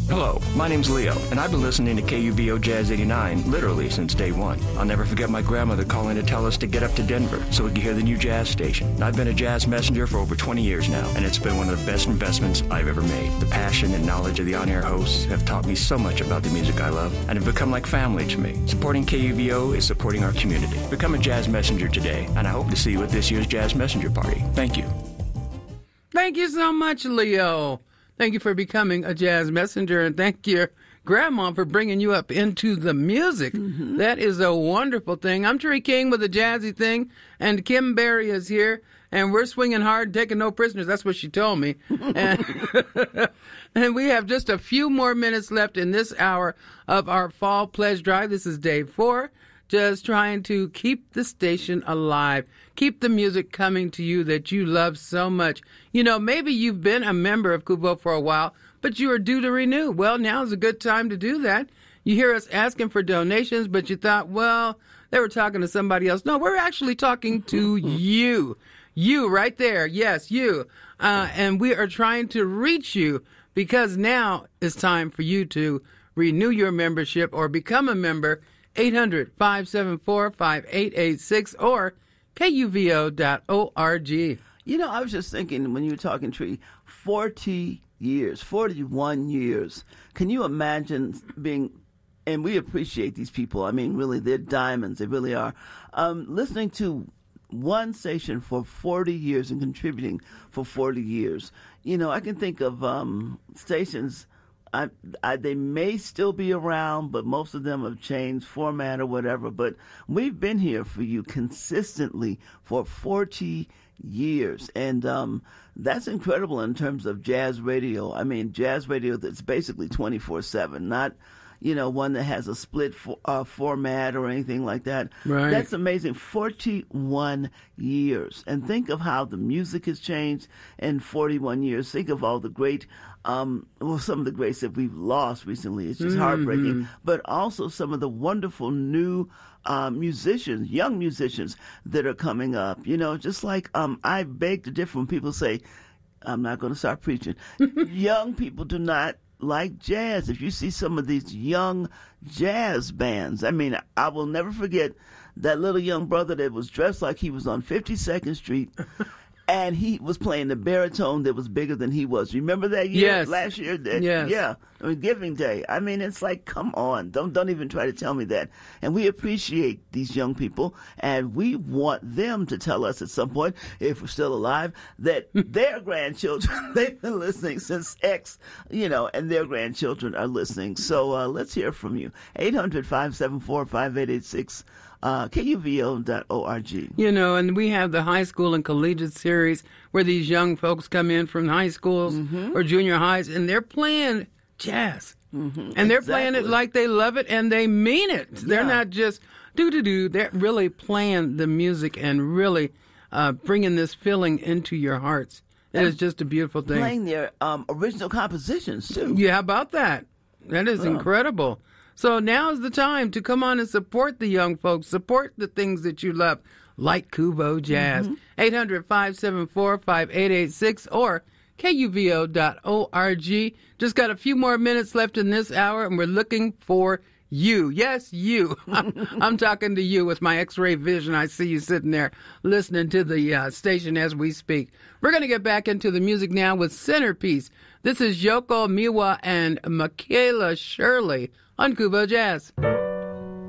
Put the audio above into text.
Hello, my name's Leo, and I've been listening to KUVO Jazz 89 literally since day one. I'll never forget my grandmother calling to tell us to get up to Denver so we could hear the new jazz station. I've been a jazz messenger for over 20 years now, and it's been one of the best investments I've ever made. The passion and knowledge of the on-air hosts have taught me so much about the music I love, and have become like family to me. Supporting KUVO is supporting our community. Become a jazz messenger today, and I hope to see you at this year's Jazz Messenger Party. Thank you. Thank you so much, Leo. Thank you for becoming a jazz messenger, and thank your grandma for bringing you up into the music. Mm-hmm. That is a wonderful thing. I'm Tree King with a jazzy thing, and Kim Berry is here, and we're swinging hard, taking no prisoners. That's what she told me. And we have just a few more minutes left in this hour of our Fall Pledge Drive. This is day 4. Just trying to keep the station alive, keep the music coming to you that you love so much. You know, maybe you've been a member of KUVO for a while, but you are due to renew. Well, now is a good time to do that. You hear us asking for donations, but you thought, well, they were talking to somebody else. No, we're actually talking to you. You right there. Yes, you. And we are trying to reach you because now it's time for you to renew your membership or become a member. 800-574-5886 or KUVO.org. You know, I was just thinking when you were talking, Tree, 40 years, 41 years. Can you imagine being, and we appreciate these people. I mean, really, they're diamonds. They really are. Listening to one station for 40 years and contributing for 40 years. You know, I can think of stations. They may still be around, but most of them have changed format or whatever. But we've been here for you consistently for 40 years. And that's incredible in terms of jazz radio. I mean, jazz radio that's basically 24/7, not, you know, one that has a split format or anything like that. Right. That's amazing. 41 years. And think of how the music has changed in 41 years. Think of all the great some of the greats that we've lost recently. It's just heartbreaking. But also some of the wonderful new musicians, young musicians that are coming up. You know, just like I beg to differ when people say, I'm not going to start preaching. Young people do not like jazz. If you see some of these young jazz bands, I mean, I will never forget that little young brother that was dressed like he was on 52nd Street. And he was playing the baritone that was bigger than he was. Remember that year? Yes. Last year? Yes. Yeah. I mean, Giving Day. I mean, it's like, come on. Don't even try to tell me that. And we appreciate these young people, and we want them to tell us at some point, if we're still alive, that their grandchildren, they've been listening since X, you know, and their grandchildren are listening. So let's hear from you. 800-574-5886. KUVO.org. You know, and we have the high school and collegiate series where these young folks come in from high schools or junior highs, and they're playing jazz. And they're playing it like they love it, and they mean it. They're not just do-do-do. They're really playing the music and really bringing this feeling into your hearts. It is just a beautiful thing. Playing their original compositions, too. Yeah, how about that? That is incredible. So now is the time to come on and support the young folks, support the things that you love, like KUVO Jazz. 800-574-5886 or KUVO.org. Just got a few more minutes left in this hour, and we're looking for you. Yes, you. I'm talking to you with my X-ray vision. I see you sitting there listening to the station as we speak. We're going to get back into the music now with Centerpiece. This is Yoko Miwa and Michaela Shirley on KUVO Jazz.